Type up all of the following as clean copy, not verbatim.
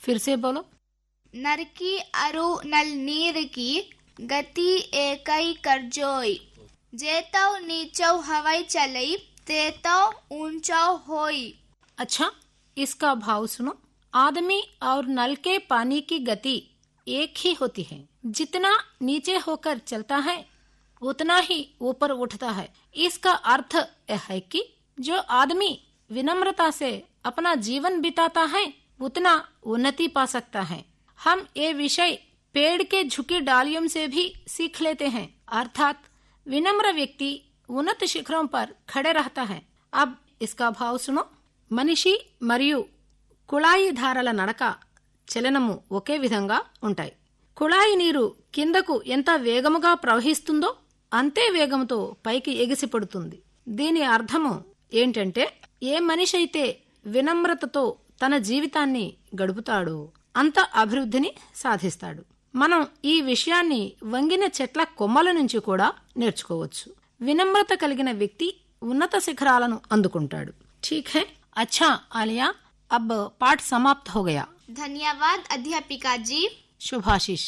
फिर से बोलो। नर की अरु नल नीर की गति एकई कर जोई, जेतौ नीचौ हवाई चलई तेतौ ऊंचौ होई। अच्छा, इसका भाव सुनो। आदमी और नल के पानी की गति एक ही होती है। जितना नीचे होकर चलता है उतना ही ऊपर उठता है। इसका अर्थ यह है कि जो आदमी विनम्रता से अपना जीवन बिताता है उतना उन्नति पा सकता है। हम ये विषय पेड़ के झुकी डालियों से भी सीख लेते हैं, अर्थात विनम्र व्यक्ति उन्नत शिखरों पर खड़े रहता है। अब इसका भाव सुनो। మనిషి మరియు కుళాయి ధారల నడక చలనము ఒకే విధంగా ఉంటాయి. కుళాయి నీరు కిందకు ఎంత వేగముగా ప్రవహిస్తుందో అంతే వేగంతో పైకి ఎగిసిపడుతుంది. దీని అర్థము ఏంటంటే ఏ మనిషి అయితే వినమ్రతతో తన జీవితాన్ని గడుపుతాడో అంత అభివృద్ధిని సాధిస్తాడు. మనం ఈ విషయాన్ని వంగిన చెట్ల కొమ్మల నుంచి కూడా నేర్చుకోవచ్చు. వినమ్రత కలిగిన వ్యక్తి ఉన్నత శిఖరాలను అందుకుంటాడు. ठीक है, अच्छा आलिया, अब पाठ समाप्त हो गया. धन्यवाद अध्यापिका जी. शुभाशीष.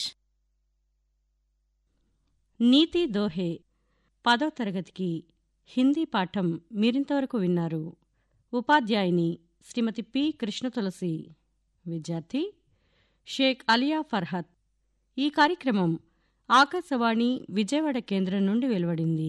నీతి దోహే 10వ తరగతికి హిందీ పాఠం మీరింతవరకు విన్నారు. ఉపాధ్యాయుని శ్రీమతి పి కృష్ణతులసి, విద్యార్థి షేక్ అలియా ఫర్హత్. ఈ కార్యక్రమం ఆకాశవాణి విజయవాడ కేంద్రం నుండి వెలువడింది.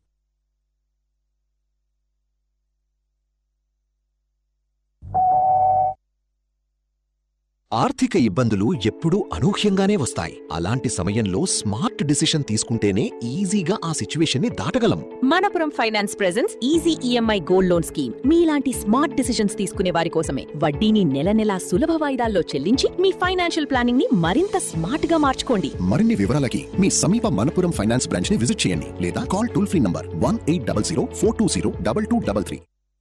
ఆర్థిక ఇబ్బందులు ఎప్పుడూ అనూహ్యంగానే వస్తాయి. అలాంటి సమయంలో స్మార్ట్ డిసిషన్ తీసుకుంటేనే ఈజీగా ఆ సిచ్యువేషన్ ని దాటగలం. Manappuram finance presents easy EMI gold loan scheme. మీలాంటి స్మార్ట్ డిసిషన్స్ తీసుకునే వారి కోసమే. వడ్డీని నెల నెలా సులభ వాయిదాల్లో చెల్లించి మీ ఫైనాన్షియల్ ప్లానింగ్ ని మరింత స్మార్ట్ గా మార్చుకోండి. మరిన్ని వివరాలకి మీ సమీప మనపురం ఫైనాన్స్ బ్రాంచ్ ని విజిట్ చేయండి లేదా call toll free number 1800 420 2233.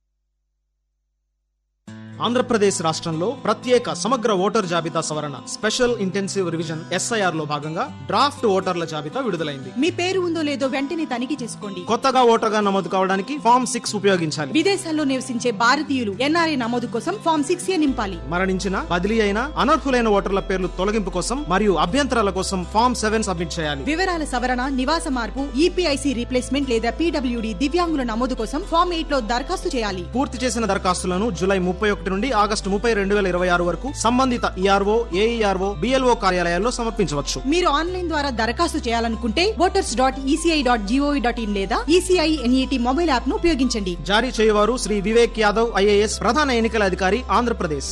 Andhra Pradesh రాష్ట్రంలో ప్రత్యేక సమగ్ర ఓటర్ జాబితా సవరణ స్పెషల్ ఇంటెన్సివ్ రివిజన్ ఎస్ఐఆర్ లో భాగంగా డ్రాఫ్ట్ ఓటర్ల జాబితా విడుదలైంది. మీ పేరు ఉందో లేదో వెంటనే తనిఖీ చేసుకోండి. కొత్తగా ఓటర్గా నమోదు కావడానికి ఫామ్ 6 ఉపయోగించాలి. విదేశాల్లో నివసించే భారతీయులు ఎన్ఆర్ఐ నమోదు కోసం ఫామ్ 6A నింపాలి. మరణించిన, బదిలీ అయిన, అనర్హులైన ఓటర్ల పేర్లు తొలగింపు కోసం మరియు అభ్యంతరాల కోసం ఫామ్ 7 సబ్మిట్ చేయాలి. వివరాల సవరణ, నివాస మార్పు, ఈపీఐసి రీప్లేస్మెంట్ లేదా పీడబ్ల్యూడి దివ్యాంగుల నమోదు కోసం ఫామ్ 8 లో దరఖాస్తు చేయాలి. పూర్తి చేసిన దరఖాస్తులను జూలై 31 నుండి ఆగస్టు 30, 2026 వరకు సంబంధిత ఈఆర్ఓ, ఏఈఆర్ఓ, బిఎల్ఓ కార్యాలయాల్లో సమర్పించవచ్చు. మీరు ఆన్లైన్ ద్వారా దరఖాస్తు చేయాలనుకుంటే voters.eci.gov.in లేదా ఈసీఐ ఎన్ఈటీ మొబైల్ యాప్ ను ఉపయోగించండి. జారీ చేయవారు శ్రీ వివేక్ యాదవ్ ఐఏఎస్, ప్రధాన ఎన్నికల అధికారి, ఆంధ్రప్రదేశ్.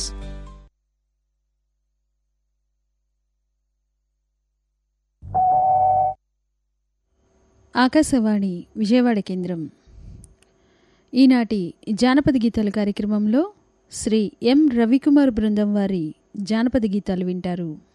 ఆకాశవాణి విజయవాడ కేంద్రం. ఈనాటి జానపద గీతాల కార్యక్రమంలో శ్రీ ఎం రవికుమార్ బృందం వారి జానపద గీతాలు వింటారు.